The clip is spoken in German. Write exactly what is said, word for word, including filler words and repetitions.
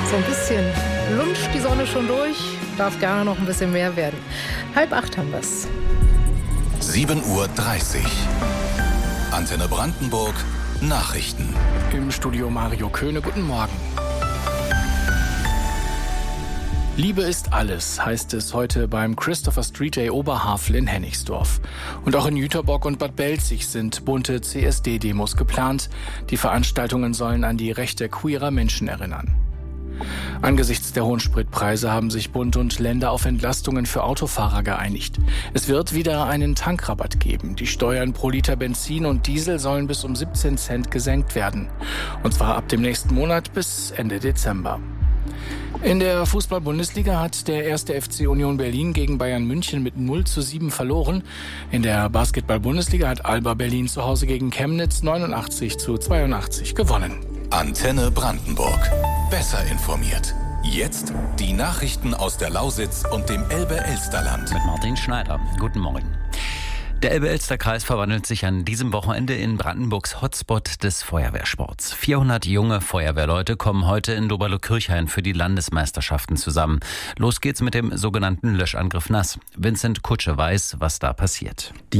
So ein bisschen lunscht die Sonne schon durch, darf gerne noch ein bisschen mehr werden. Halb acht haben wir es. sieben Uhr dreißig. Antenne Brandenburg, Nachrichten. Im Studio Mario Köhne, guten Morgen. Liebe ist alles, heißt es heute beim Christopher Street Day Oberhavel in Hennigsdorf. Und auch in Jüterbock und Bad Belzig sind bunte C S D-Demos geplant. Die Veranstaltungen sollen an die Rechte queerer Menschen erinnern. Angesichts der hohen Spritpreise haben sich Bund und Länder auf Entlastungen für Autofahrer geeinigt. Es wird wieder einen Tankrabatt geben. Die Steuern pro Liter Benzin und Diesel sollen bis um siebzehn Cent gesenkt werden. Und zwar ab dem nächsten Monat bis Ende Dezember. In der Fußball-Bundesliga hat der erste F C Union Berlin gegen Bayern München mit null zu sieben verloren. In der Basketball-Bundesliga hat Alba Berlin zu Hause gegen Chemnitz neunundachtzig zu zweiundachtzig gewonnen. Antenne Brandenburg. Besser informiert. Jetzt die Nachrichten aus der Lausitz und dem Elbe-Elsterland. Mit Martin Schneider. Guten Morgen. Der Elbe-Elster-Kreis verwandelt sich an diesem Wochenende in Brandenburgs Hotspot des Feuerwehrsports. vierhundert junge Feuerwehrleute kommen heute in Doberlo-Kirchhain für die Landesmeisterschaften zusammen. Los geht's mit dem sogenannten Löschangriff Nass. Vincent Kutsche weiß, was da passiert. Die